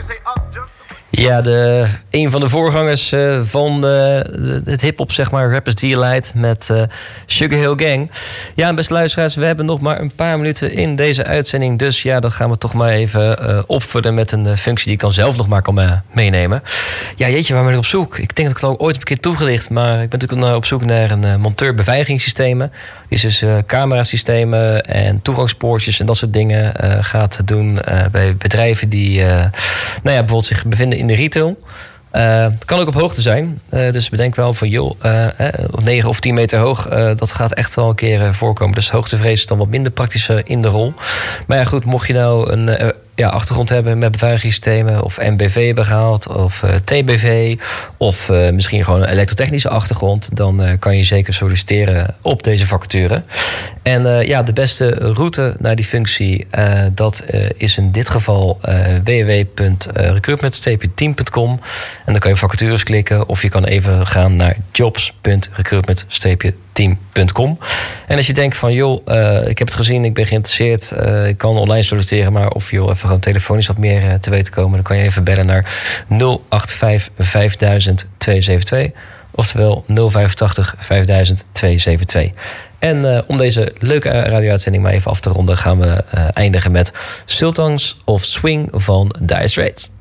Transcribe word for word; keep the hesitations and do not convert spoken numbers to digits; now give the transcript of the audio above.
Ja, de, een van de voorgangers uh, van uh, het hip-hop, zeg maar, Rappers Delight met uh, Sugar Hill Gang. Ja, beste luisteraars, we hebben nog maar een paar minuten in deze uitzending. Dus ja, dan gaan we toch maar even uh, opvullen met een uh, functie die ik dan zelf nog maar kan uh, meenemen. Ja, jeetje, waar ben ik op zoek? Ik denk dat ik het al ooit een keer toegelicht, maar ik ben natuurlijk uh, op zoek naar een uh, monteur beveiligingssystemen. Die dus uh, camerasystemen en toegangspoortjes en dat soort dingen uh, gaat doen uh, bij bedrijven die uh, nou ja, bijvoorbeeld zich bevinden in de retail. Uh, het kan ook op hoogte zijn. Uh, dus bedenk wel van, joh, uh, eh, negen of tien meter hoog, uh, dat gaat echt wel een keer uh, voorkomen. Dus hoogtevrees is dan wat minder praktisch uh, in de rol. Maar ja, goed, mocht je nou een uh, ja, achtergrond hebben met beveiligingssystemen of M B V hebben gehaald of uh, T B V of uh, misschien gewoon een elektrotechnische achtergrond, dan uh, kan je zeker solliciteren op deze vacature. En uh, ja, de beste route naar die functie, uh, dat uh, is in dit geval uh, w w w punt recruitment team punt com. En dan kan je vacatures klikken of je kan even gaan naar jobs punt recruitment team punt com. En als je denkt van, joh, uh, ik heb het gezien, ik ben geïnteresseerd, uh, ik kan online solliciteren, maar of je even gewoon telefonisch wat meer uh, te weten komen, dan kan je even bellen naar nul acht vijf vijfduizend tweehonderdzevenentwintig. Oftewel nul vijf acht vijfduizend tweehonderdzevenentwintig. En uh, om deze leuke radio-uitzending maar even af te ronden, gaan we uh, eindigen met Sultans of Swing van Dire Straits.